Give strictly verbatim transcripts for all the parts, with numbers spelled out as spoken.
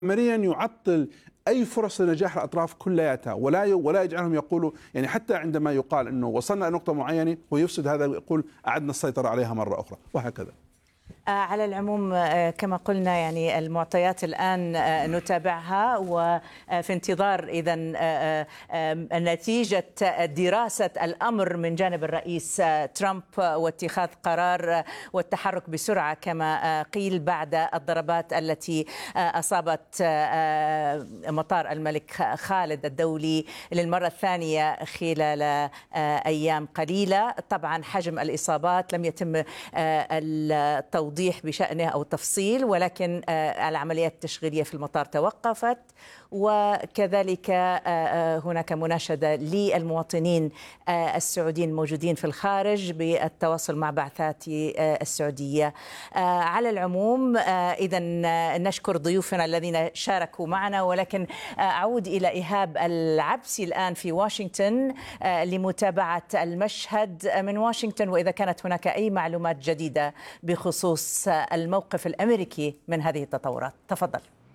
عمليا يعطل أي فرص لنجاح الأطراف كلياتها، ولا ولا يجعلهم يقولوا، يعني حتى عندما يقال أنه وصلنا إلى نقطة معينة ويفسد هذا يقول أعدنا السيطرة عليها مرة أخرى وهكذا. على العموم كما قلنا يعني المعطيات الآن نتابعها وفي انتظار إذا نتيجة دراسة الأمر من جانب الرئيس ترامب واتخاذ قرار والتحرك بسرعة كما قيل بعد الضربات التي أصابت مطار الملك خالد الدولي للمرة الثانية خلال أيام قليلة. طبعا حجم الإصابات لم يتم التوضيح بشأنه أو تفصيل، ولكن العمليات التشغيلية في المطار توقفت، وكذلك هناك مناشدة للمواطنين السعوديين الموجودين في الخارج بالتواصل مع بعثات السعودية. على العموم إذا نشكر ضيوفنا الذين شاركوا معنا، ولكن أعود إلى إيهاب العبسي الآن في واشنطن لمتابعة المشهد من واشنطن، وإذا كانت هناك أي معلومات جديدة بخصوص الموقف الأمريكي من هذه التطورات. تفضل.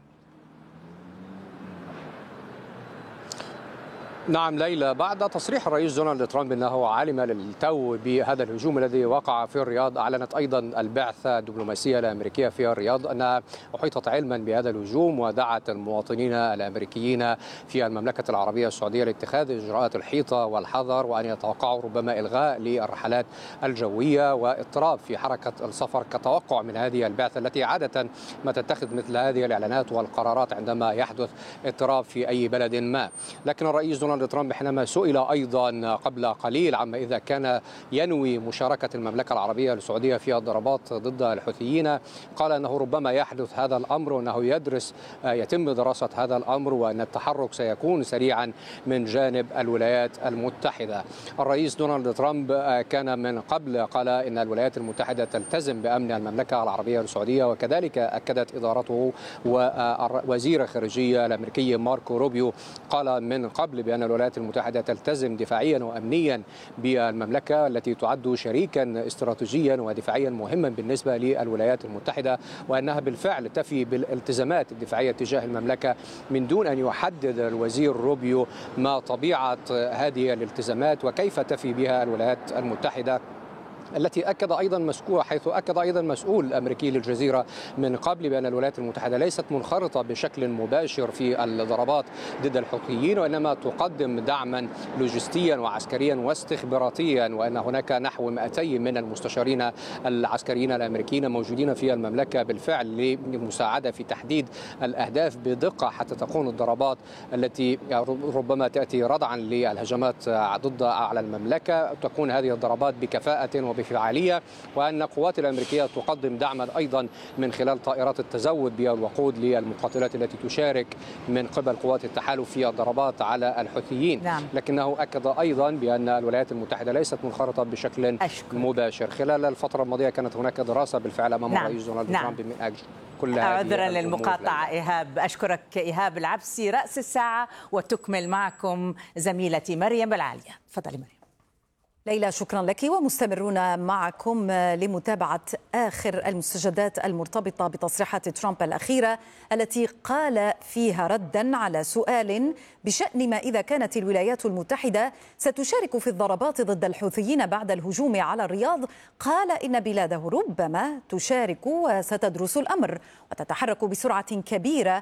نعم ليلى، بعد تصريح الرئيس دونالد ترامب أنه علم للتو بهذا الهجوم الذي وقع في الرياض، أعلنت أيضا البعثة الدبلوماسية الأمريكية في الرياض أنها أحيطت علما بهذا الهجوم، ودعت المواطنين الأمريكيين في المملكة العربية السعودية لاتخاذ إجراءات الحيطة والحذر، وأن يتوقعوا ربما إلغاء للرحلات الجوية واضطراب في حركة السفر كتوقع من هذه البعثة التي عادة ما تتخذ مثل هذه الإعلانات والقرارات عندما يحدث اضطراب في أي بلد ما. لكن الرئيس دونالد ترامب حينما سئل أيضا قبل قليل عما إذا كان ينوي مشاركة المملكة العربية السعودية في الضربات ضد الحوثيين، قال أنه ربما يحدث هذا الأمر، وأنه يدرس يتم دراسة هذا الأمر، وأن التحرك سيكون سريعا من جانب الولايات المتحدة. الرئيس دونالد ترامب كان من قبل قال إن الولايات المتحدة تلتزم بأمن المملكة العربية السعودية، وكذلك أكدت إدارته ووزير الخارجية الأمريكي ماركو روبيو قال من قبل بأن الولايات المتحدة تلتزم دفاعيا وأمنيا بالمملكة التي تعد شريكا استراتيجيا ودفاعيا مهما بالنسبة للولايات المتحدة، وأنها بالفعل تفي بالالتزامات الدفاعية تجاه المملكة من دون أن يحدد الوزير روبيو ما طبيعة هذه الالتزامات وكيف تفي بها الولايات المتحدة، التي أكد أيضا مسؤول حيث أكد أيضا مسؤول أمريكي للجزيرة من قبل بأن الولايات المتحدة ليست منخرطة بشكل مباشر في الضربات ضد الحوثيين، وإنما تقدم دعما لوجستيا وعسكريا واستخباراتيا، وأن هناك نحو مئتين من المستشارين العسكريين الأمريكيين موجودين في المملكة بالفعل للمساعدة في تحديد الأهداف بدقة حتى تكون الضربات التي ربما تأتي ردعا للهجمات ضد على المملكة تكون هذه الضربات بكفاءة وبفعالية، وأن القوات الأمريكية تقدم دعما أيضا من خلال طائرات التزود بالوقود للمقاتلات التي تشارك من قبل قوات التحالف في الضربات على الحوثيين. نعم. لكن أكد أيضا بأن الولايات المتحدة ليست منخرطة بشكل أشكر. مباشر. خلال الفترة الماضية كانت هناك دراسة بالفعل أمام نعم. الرئيس دونالد نعم. ترامب من أجل كل هذه عذرا للمقاطعة إيهاب. أشكرك إيهاب العبسي رأس الساعة، وتكمل معكم زميلتي مريم العالية. تفضلي مريم. ليلى شكرا لك، ومستمرون معكم لمتابعة آخر المستجدات المرتبطة بتصريحات ترامب الأخيرة التي قال فيها ردا على سؤال بشأن ما إذا كانت الولايات المتحدة ستشارك في الضربات ضد الحوثيين بعد الهجوم على الرياض. قال إن بلاده ربما تشارك وستدرس الأمر وتتحرك بسرعة كبيرة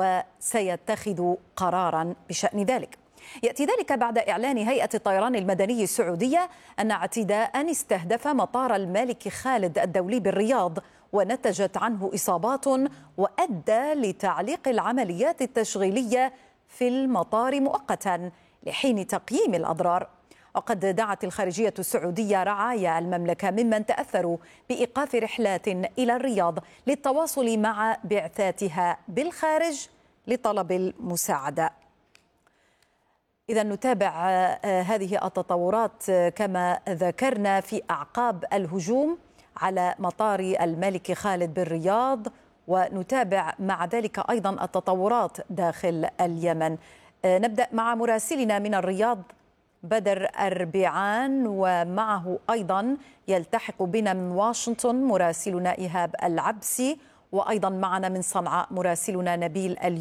وسيتخذ قرارا بشأن ذلك. يأتي ذلك بعد إعلان هيئة الطيران المدني السعودية أن اعتداء استهدف مطار الملك خالد الدولي بالرياض ونتجت عنه إصابات وأدى لتعليق العمليات التشغيلية في المطار مؤقتا لحين تقييم الأضرار. وقد دعت الخارجية السعودية رعايا المملكة ممن تأثروا بإيقاف رحلات إلى الرياض للتواصل مع بعثاتها بالخارج لطلب المساعدة. إذا نتابع هذه التطورات كما ذكرنا في أعقاب الهجوم على مطار الملك خالد بالرياض، ونتابع مع ذلك أيضا التطورات داخل اليمن. نبدأ مع مراسلنا من الرياض بدر أربعان، ومعه أيضا يلتحق بنا من واشنطن مراسلنا إيهاب العبسي، وأيضا معنا من صنعاء مراسلنا نبيل